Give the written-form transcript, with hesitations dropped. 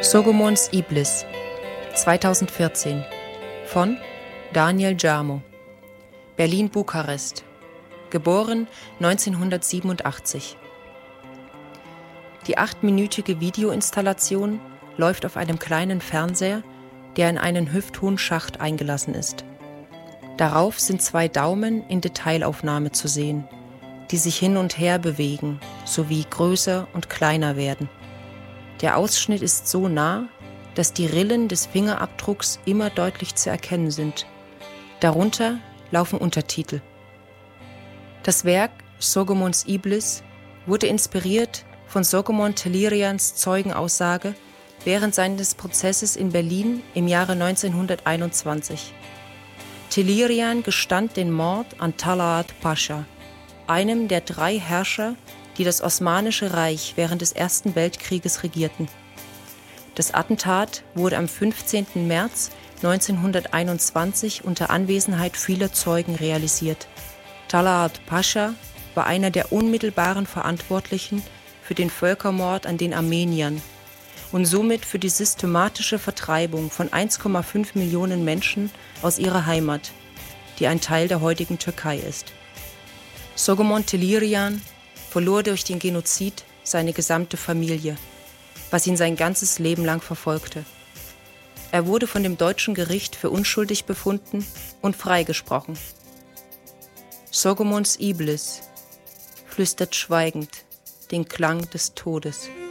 Sogomons Iblis 2014 von Daniel Jarmo. Berlin-Bukarest. Geboren 1987. Die 8-minütige Videoinstallation läuft auf einem kleinen Fernseher, der in einen hüfthohen Schacht eingelassen ist. Darauf sind 2 Daumen in Detailaufnahme zu sehen, die sich hin und her bewegen, sowie größer und kleiner werden. Der Ausschnitt ist so nah, dass die Rillen des Fingerabdrucks immer deutlich zu erkennen sind. Darunter laufen Untertitel. Das Werk Sogomons Iblis wurde inspiriert von Sogomon Tehlirians Zeugenaussage während seines Prozesses in Berlin im Jahre 1921. Tehlirian gestand den Mord an Talat Pascha, einem der 3 Herrscher, die das Osmanische Reich während des Ersten Weltkrieges regierten. Das Attentat wurde am 15. März 1921 unter Anwesenheit vieler Zeugen realisiert. Talat Pascha war einer der unmittelbaren Verantwortlichen für den Völkermord an den Armeniern und somit für die systematische Vertreibung von 1,5 Millionen Menschen aus ihrer Heimat, die ein Teil der heutigen Türkei ist. Sogomon Tehlirian verlor durch den Genozid seine gesamte Familie, was ihn sein ganzes Leben lang verfolgte. Er wurde von dem deutschen Gericht für unschuldig befunden und freigesprochen. Sogomons Iblis flüstert schweigend den Klang des Todes.